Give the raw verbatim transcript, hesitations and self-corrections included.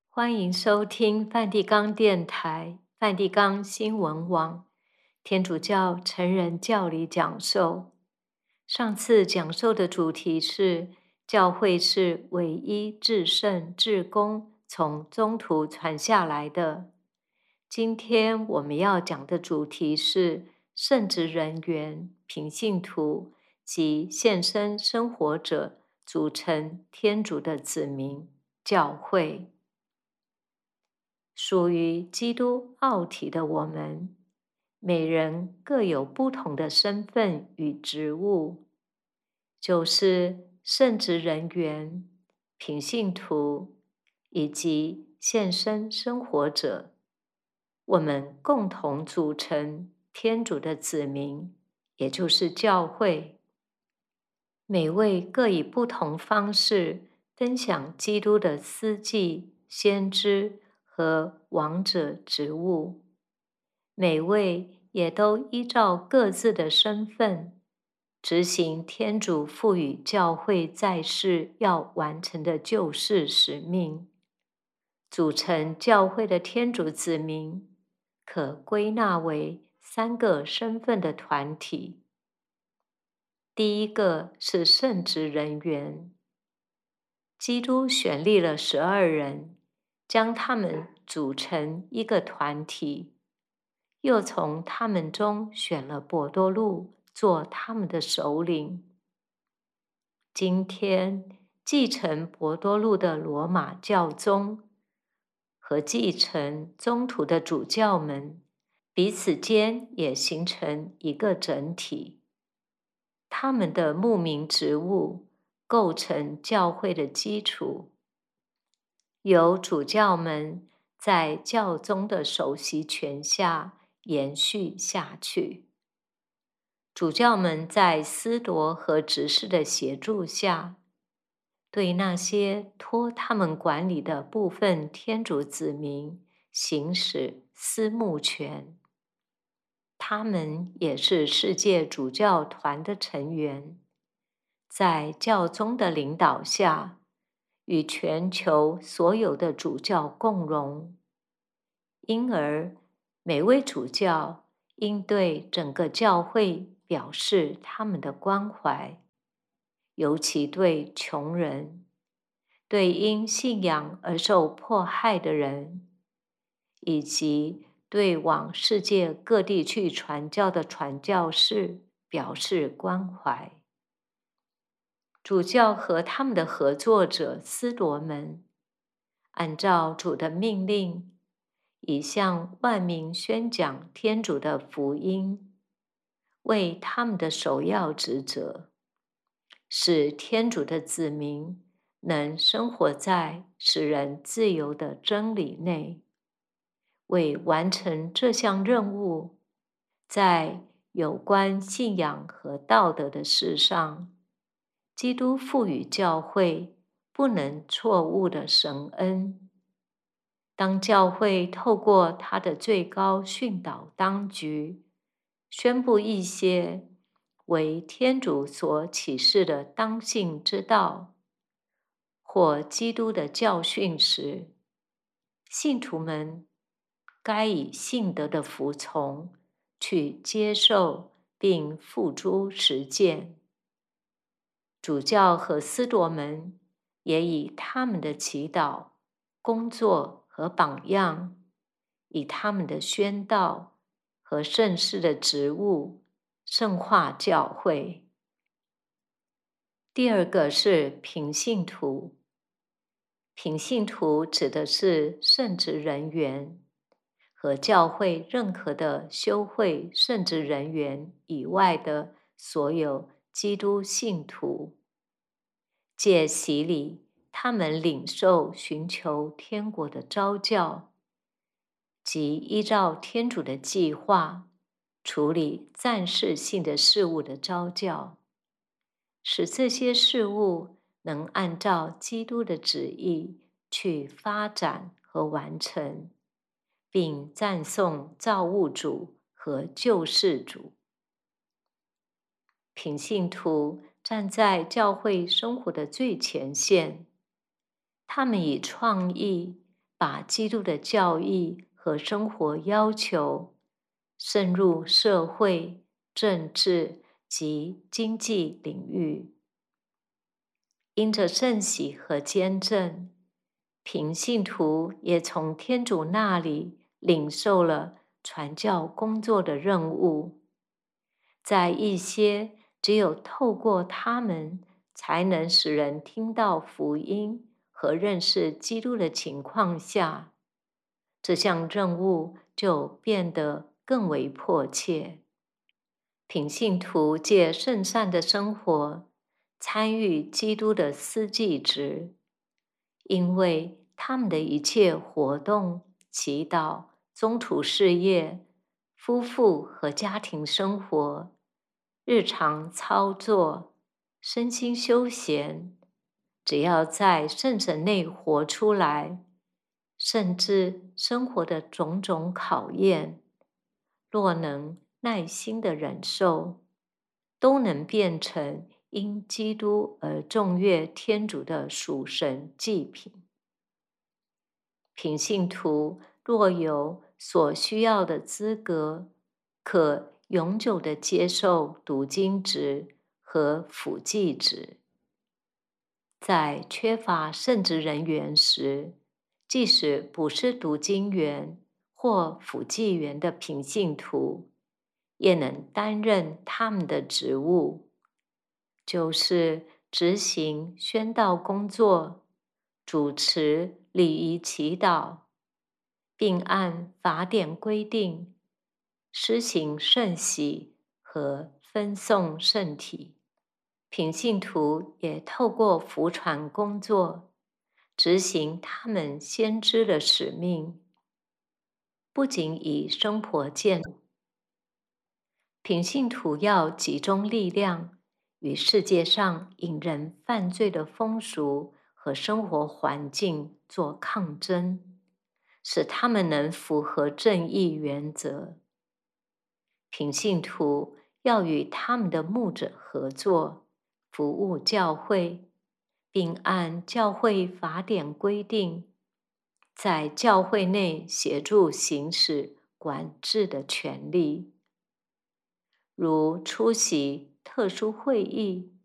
欢迎收听梵蒂冈电台、梵蒂冈新闻网天主教成人教理讲授。上次讲授的主题是教会是唯一至圣至公从宗徒传下来的。今天我们要讲的主题是圣职人员、平信徒及献身生活者组成天主的子民教会。属于基督奥体的我们，每人各有不同的身份与职务，就是圣职人员、平信徒以及献身生活者，我们共同组成天主的子民，也就是教会。每位各以不同方式分享基督的司祭、先知和王者职务，每位也都依照各自的身份，执行天主赋予教会在世要完成的救世使命。组成教会的天主子民，可归纳为三个身份的团体。第一个是圣职人员，基督选立了十二人，将他们组成一个团体，又从他们中选了伯多禄做他们的首领。今天继承伯多禄的罗马教宗和继承宗徒的主教们，彼此间也形成一个整体。他们的牧民职务构成教会的基础，由主教们在教宗的首席权下延续下去。主教们在司铎和执事的协助下，对那些托他们管理的部分天主子民行使司牧权。他们也是世界主教团的成员，在教宗的领导下，与全球所有的主教共荣。因而，每位主教应对整个教会表示他们的关怀，尤其对穷人，对因信仰而受迫害的人，以及对往世界各地去传教的传教士表示关怀。主教和他们的合作者司铎们，按照主的命令，以向万民宣讲天主的福音，为他们的首要职责，使天主的子民能生活在使人自由的真理内。为完成这项任务，在有关信仰和道德的事上，基督赋予教会不能错误的神恩。当教会透过他的最高训导当局，宣布一些为天主所启示的当信之道，或基督的教训时，信徒们该以信德的服从去接受并付诸实践。主教和司铎们也以他们的祈祷、工作和榜样，以他们的宣道和圣事的职务，圣化教会。第二个是平信徒。平信徒指的是圣职人员和教会任何的修会圣职人员以外的所有基督信徒，借洗礼，他们领受寻求天国的召教，即依照天主的计划处理暂时性的事物的召教，使这些事物能按照基督的旨意去发展和完成，并赞颂造物主和救世主。平信徒站在教会生活的最前线，他们以创意、 把基督的教义和生活要求渗入社会、政治及经济领域。因着圣喜和坚振，平信徒也从天主那里领受了传教工作的任务。在一些只有透过他们才能使人听到福音和认识基督的情况下，这项任务就变得更为迫切。平信徒借圣善的生活参与基督的司祭职，因为他们的一切活动、祈祷、宗徒事业、夫妇和家庭生活、日常操作、身心休闲，只要在圣神内活出来，甚至生活的种种考验，若能耐心的忍受，都能变成因基督而重悦天主的属神祭品。平信徒若有所需要的资格，可永久的接受读经职和辅祭职。在缺乏圣职人员时，即使不是读经员或辅祭员的平信徒，也能担任他们的职务，就是执行宣道工作、主持礼仪祈祷，并按法典规定施行圣洗和分送圣体。平信徒也透过福传工作，执行他们先知的使命，不仅以生活见，平信徒要集中力量，与世界上引人犯罪的风俗和生活环境做抗争，使他们能符合正义原则。平信徒要与他们的牧者合作，服务教会，并按教会法典规定，在教会内协助行使管制的权利，如出席特殊会议、